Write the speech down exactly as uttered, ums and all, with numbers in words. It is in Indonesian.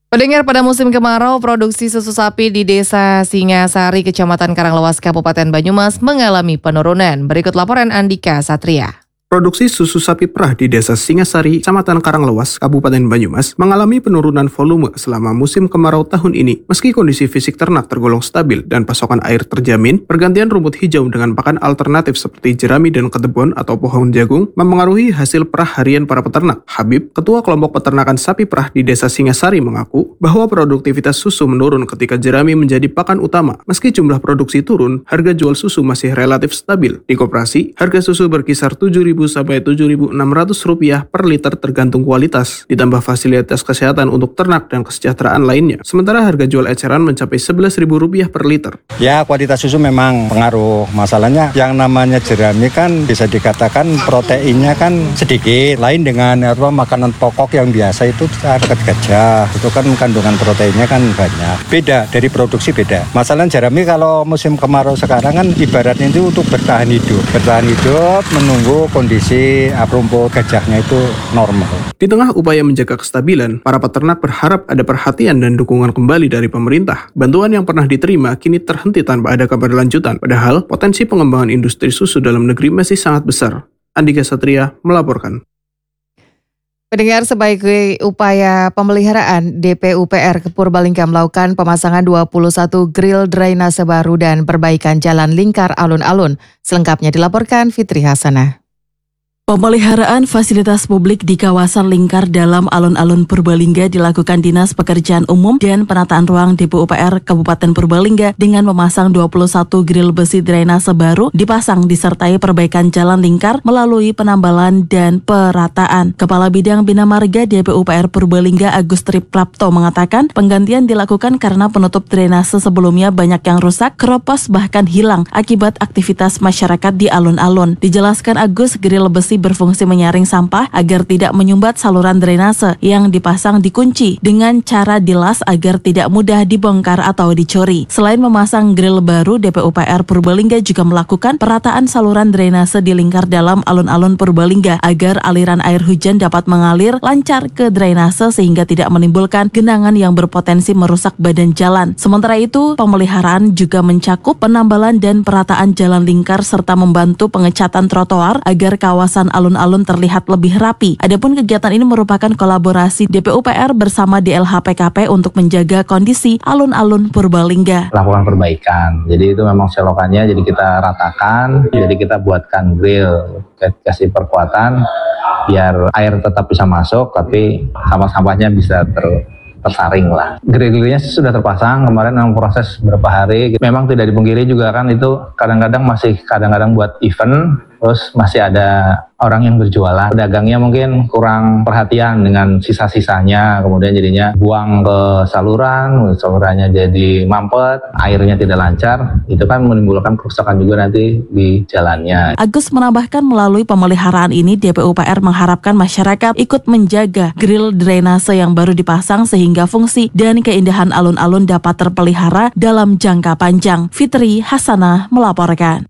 Pendengar, pada musim kemarau, produksi susu sapi di Desa Singasari, Kecamatan Karanglewas, Kabupaten Banyumas mengalami penurunan. Berikut laporan Andika Satria. Produksi susu sapi perah di Desa Singasari, Kecamatan Karanglewas, Kabupaten Banyumas mengalami penurunan volume selama musim kemarau tahun ini. Meski kondisi fisik ternak tergolong stabil dan pasokan air terjamin, pergantian rumput hijau dengan pakan alternatif seperti jerami dan ketebon atau pohon jagung mempengaruhi hasil perah harian para peternak. Habib, Ketua Kelompok Peternakan Sapi Perah di Desa Singasari, mengaku bahwa produktivitas susu menurun ketika jerami menjadi pakan utama. Meski jumlah produksi turun, harga jual susu masih relatif stabil. Di koperasi, harga susu berkisar tujuh ribu sampai tujuh ribu enam ratus rupiah per liter tergantung kualitas, ditambah fasilitas kesehatan untuk ternak dan kesejahteraan lainnya. Sementara harga jual eceran mencapai sebelas ribu rupiah per liter. Ya, kualitas susu memang pengaruh. Masalahnya yang namanya jerami kan bisa dikatakan proteinnya kan sedikit. Lain dengan apa, makanan pokok yang biasa itu harkat gajah. Itu kan kandungan proteinnya kan banyak. Beda, dari produksi beda. Masalahnya jerami kalau musim kemarau sekarang kan ibaratnya itu untuk bertahan hidup. Bertahan hidup menunggu kondisi kondisi rumput gajahnya itu normal. Di tengah upaya menjaga kestabilan, para peternak berharap ada perhatian dan dukungan kembali dari pemerintah. Bantuan yang pernah diterima kini terhenti tanpa ada kabar lanjutan. Padahal potensi pengembangan industri susu dalam negeri masih sangat besar. Andika Satria melaporkan. Pendengar, sebagai upaya pemeliharaan, D P U P R Purbalingga melakukan pemasangan dua puluh satu grill drainase baru dan perbaikan jalan lingkar alun-alun. Selengkapnya dilaporkan Fitri Hasanah. Pemeliharaan fasilitas publik di kawasan lingkar dalam alun-alun Purbalingga dilakukan Dinas Pekerjaan Umum dan Penataan Ruang D P U P R Kabupaten Purbalingga dengan memasang dua puluh satu grill besi drainase baru dipasang disertai perbaikan jalan lingkar melalui penambalan dan perataan. Kepala Bidang Bina Marga D P U P R Purbalingga Agus Triplapto mengatakan penggantian dilakukan karena penutup drainase sebelumnya banyak yang rusak, keropos bahkan hilang akibat aktivitas masyarakat di alun-alun. Dijelaskan Agus, grill besi berfungsi menyaring sampah agar tidak menyumbat saluran drainase yang dipasang dikunci dengan cara dilas agar tidak mudah dibongkar atau dicuri. Selain memasang grill baru, D P U P R Purbalingga juga melakukan perataan saluran drainase di lingkar dalam alun-alun Purbalingga agar aliran air hujan dapat mengalir lancar ke drainase sehingga tidak menimbulkan genangan yang berpotensi merusak badan jalan. Sementara itu, pemeliharaan juga mencakup penambalan dan perataan jalan lingkar serta membantu pengecatan trotoar agar kawasan alun-alun terlihat lebih rapi. Adapun kegiatan ini merupakan kolaborasi D P U P R bersama D L H P K P untuk menjaga kondisi alun-alun Purbalingga. Lakukan perbaikan. Jadi itu memang selokannya jadi kita ratakan, jadi kita buatkan grill, kasih perkuatan biar air tetap bisa masuk tapi sampah-sampahnya bisa ter tersaring lah. Grill-grillnya sudah terpasang kemarin dalam proses beberapa hari. Memang tidak dipungkiri juga kan itu kadang-kadang masih kadang-kadang buat event, terus masih ada orang yang berjualan. Pedagangnya mungkin kurang perhatian dengan sisa-sisanya, kemudian jadinya buang ke saluran, salurannya jadi mampet, airnya tidak lancar. Itu kan menimbulkan kerusakan juga nanti di jalannya. Agus menambahkan melalui pemeliharaan ini D P U P R mengharapkan masyarakat ikut menjaga grill drainase yang baru dipasang sehingga fungsi dan keindahan alun-alun dapat terpelihara dalam jangka panjang. Fitri Hasanah melaporkan.